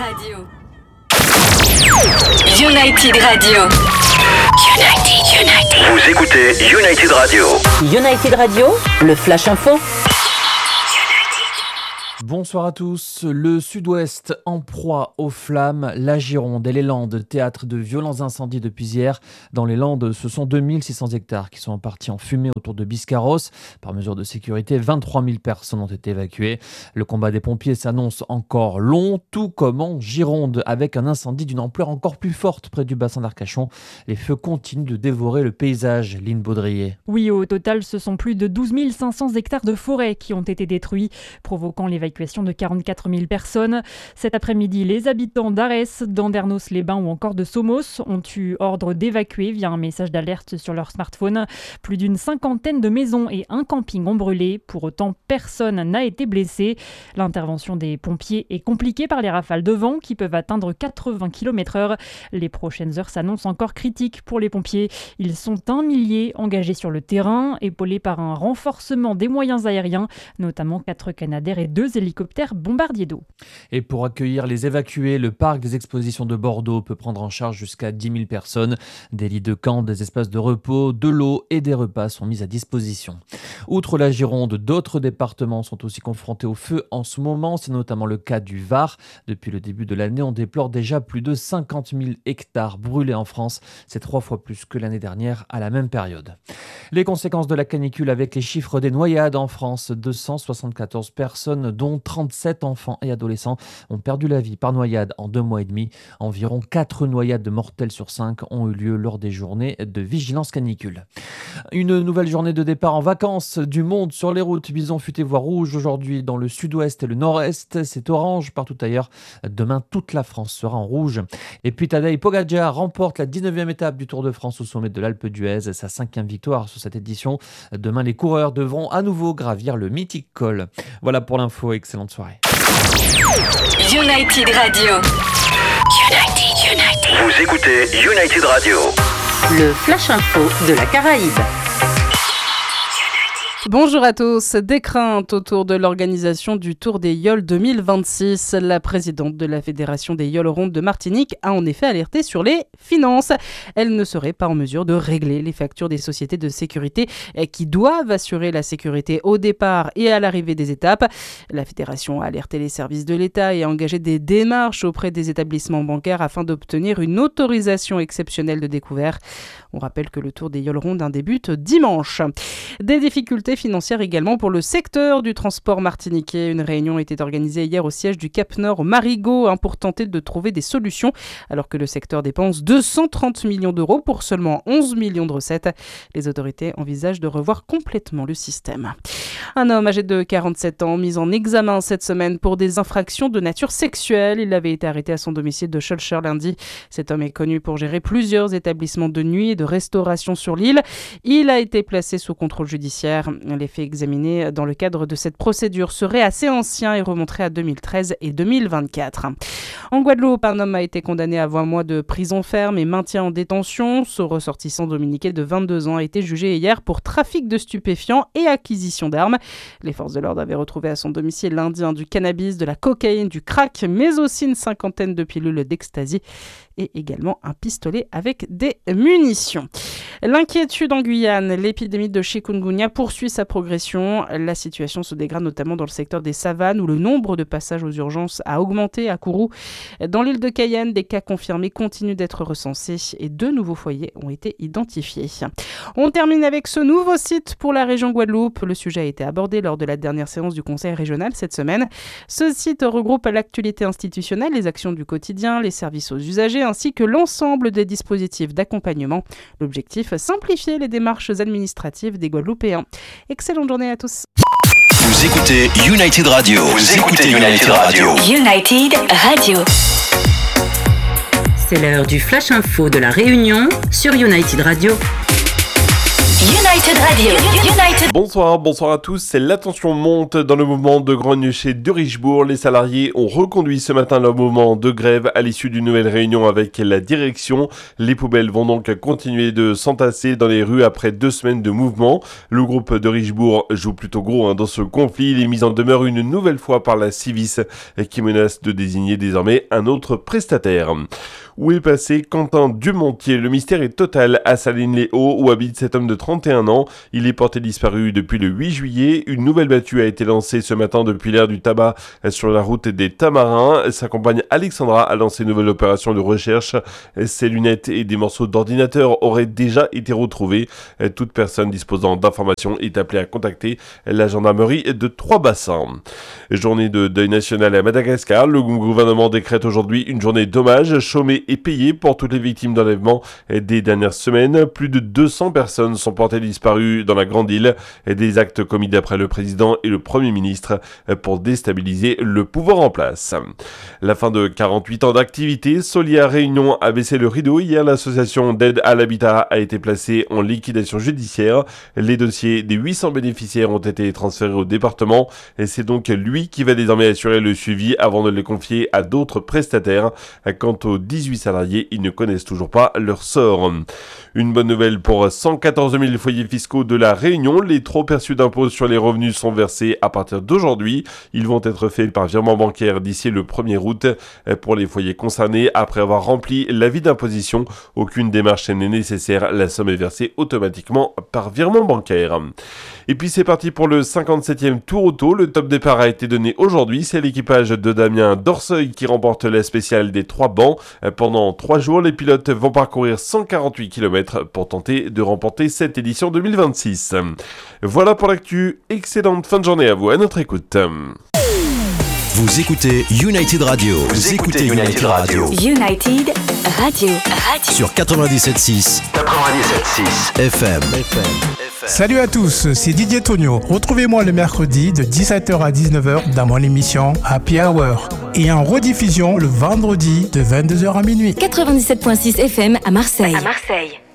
Radio. United Radio. United. Vous écoutez United Radio. United Radio, le Flash Info. Bonsoir à tous. Le Sud-Ouest en proie aux flammes. La Gironde et les Landes, théâtre de violents incendies depuis hier. Dans les Landes, ce sont 2600 hectares qui sont en partie en fumée autour de Biscarrosse. Par mesure de sécurité, 23 000 personnes ont été évacuées. Le combat des pompiers s'annonce encore long, tout comme en Gironde, avec un incendie d'une ampleur encore plus forte près du bassin d'Arcachon. Les feux continuent de dévorer le paysage. Line Baudrier. Oui, au total, ce sont plus de 12 500 hectares de forêt qui ont été détruits, provoquant l'évacuation de 44 000 personnes. Cet après-midi, les habitants d'Arès, d'Andernos-les-Bains ou encore de Somos ont eu ordre d'évacuer via un message d'alerte sur leur smartphone. Plus d'une cinquantaine de maisons et un camping ont brûlé. Pour autant, personne n'a été blessé. L'intervention des pompiers est compliquée par les rafales de vent qui peuvent atteindre 80 km/h. Les prochaines heures s'annoncent encore critiques pour les pompiers. Ils sont 1 millier engagés sur le terrain, épaulés par un renforcement des moyens aériens, notamment 4 Canadair et 2 hélicoptères bombardiers d'eau. Et pour accueillir les évacués, le parc des expositions de Bordeaux peut prendre en charge jusqu'à 10 000 personnes. Des lits de camp, des espaces de repos, de l'eau et des repas sont mis à disposition. Outre la Gironde, d'autres départements sont aussi confrontés au feu en ce moment. C'est notamment le cas du Var. Depuis le début de l'année, on déplore déjà plus de 50 000 hectares brûlés en France. C'est 3 fois plus que l'année dernière à la même période. Les conséquences de la canicule avec les chiffres des noyades en France. 274 personnes, dont 37 enfants et adolescents, ont perdu la vie par noyade en 2 mois et demi. Environ 4 noyades mortelles sur 5 ont eu lieu lors des journées de vigilance canicule. Une nouvelle journée de départ en vacances. Du monde sur les routes. Bison futé voie rouge aujourd'hui dans le sud-ouest et le nord-est. C'est orange partout ailleurs. Demain, toute la France sera en rouge. Et puis Tadej Pogačar remporte la 19e étape du Tour de France au sommet de l'Alpe d'Huez. Sa 5e victoire sur cette édition. Demain, les coureurs devront à nouveau gravir le mythique col. Voilà pour l'info. Excellente soirée. United Radio. United. Vous écoutez United Radio. Le Flash Info de la Caraïbe. Bonjour à tous. Des craintes autour de l'organisation du Tour des Yoles 2026. La présidente de la Fédération des Yoles Rondes de Martinique a en effet alerté sur les finances. Elle ne serait pas en mesure de régler les factures des sociétés de sécurité qui doivent assurer la sécurité au départ et à l'arrivée des étapes. La Fédération a alerté les services de l'État et a engagé des démarches auprès des établissements bancaires afin d'obtenir une autorisation exceptionnelle de découvert. On rappelle que le Tour des Yoles Rondes débute dimanche. Des difficultés financières également pour le secteur du transport martiniquais. Une réunion était organisée hier au siège du Cap Nord au Marigot pour tenter de trouver des solutions alors que le secteur dépense 230 millions d'euros pour seulement 11 millions de recettes. Les autorités envisagent de revoir complètement le système. Un homme âgé de 47 ans mis en examen cette semaine pour des infractions de nature sexuelle. Il avait été arrêté à son domicile de Schœlcher lundi. Cet homme est connu pour gérer plusieurs établissements de nuit et de restauration sur l'île. Il a été placé sous contrôle judiciaire. Les faits examinés dans le cadre de cette procédure seraient assez anciens et remonteraient à 2013 et 2024. En Guadeloupe, un homme a été condamné à 20 mois de prison ferme et maintien en détention. Ce ressortissant dominicain de 22 ans a été jugé hier pour trafic de stupéfiants et acquisition d'armes. Les forces de l'ordre avaient retrouvé à son domicile lundi du cannabis, de la cocaïne, du crack, mais aussi une cinquantaine de pilules d'ecstasy et également un pistolet avec des munitions. L'inquiétude en Guyane, l'épidémie de chikungunya poursuit sa progression. La situation se dégrade notamment dans le secteur des savanes où le nombre de passages aux urgences a augmenté à Kourou. Dans l'île de Cayenne, des cas confirmés continuent d'être recensés et 2 nouveaux foyers ont été identifiés. On termine avec ce nouveau site pour la région Guadeloupe. Le sujet a été abordé lors de la dernière séance du conseil régional cette semaine. Ce site regroupe l'actualité institutionnelle, les actions du quotidien, les services aux usagers ainsi que l'ensemble des dispositifs d'accompagnement. L'objectif, simplifier les démarches administratives des Guadeloupéens. Excellente journée à tous. Vous écoutez United Radio. Vous écoutez United Radio. United Radio. C'est l'heure du Flash Info de la Réunion sur United Radio. United Radio. United. Bonsoir à tous. La tension monte dans le mouvement de grogne chez De Richebourg. Les salariés ont reconduit ce matin leur mouvement de grève à l'issue d'une nouvelle réunion avec la direction. Les poubelles vont donc continuer de s'entasser dans les rues après 2 semaines de mouvement. Le groupe De Richebourg joue plutôt gros dans ce conflit. Il est mis en demeure une nouvelle fois par la Civis qui menace de désigner désormais un autre prestataire. Où est passé Quentin Dumontier? Le mystère est total à Salines-les-Hauts où habite cet homme de 31 ans. Il est porté disparu depuis le 8 juillet. Une nouvelle battue a été lancée ce matin depuis l'aire du tabac sur la route des Tamarins. Sa compagne Alexandra a lancé une nouvelle opération de recherche. Ses lunettes et des morceaux d'ordinateur auraient déjà été retrouvés. Toute personne disposant d'informations est appelée à contacter la gendarmerie de Trois-Bassins. Journée de deuil national à Madagascar. Le gouvernement décrète aujourd'hui une journée d'hommage. Chômée et payé pour toutes les victimes d'enlèvement des dernières semaines. Plus de 200 personnes sont portées disparues dans la Grande Île. Des actes commis d'après le président et le Premier ministre pour déstabiliser le pouvoir en place. La fin de 48 ans d'activité. Solia Réunion a baissé le rideau. Hier, l'association d'aide à l'habitat a été placée en liquidation judiciaire. Les dossiers des 800 bénéficiaires ont été transférés au département. Et c'est donc lui qui va désormais assurer le suivi avant de les confier à d'autres prestataires. Quant aux 18 salariés, ils ne connaissent toujours pas leur sort. Une bonne nouvelle pour 114 000 foyers fiscaux de la Réunion. Les trop perçus d'impôts sur les revenus sont versés à partir d'aujourd'hui. Ils vont être faits par virement bancaire d'ici le 1er août. Pour les foyers concernés, après avoir rempli l'avis d'imposition, aucune démarche n'est nécessaire. La somme est versée automatiquement par virement bancaire. Et puis c'est parti pour le 57e Tour Auto. Le top départ a été donné aujourd'hui. C'est l'équipage de Damien Dorseuil qui remporte la spéciale des 3 bancs. Pendant 3 jours, les pilotes vont parcourir 148 km pour tenter de remporter cette édition 2026. Voilà pour l'actu. Excellente fin de journée à vous. À notre écoute. Vous écoutez United Radio. Vous écoutez United Radio. United Radio. Sur 97.6 FM. Salut à tous, c'est Didier Tonio. Retrouvez-moi le mercredi de 17h à 19h dans mon émission Happy Hour et en rediffusion le vendredi de 22h à minuit. 97.6 FM à Marseille.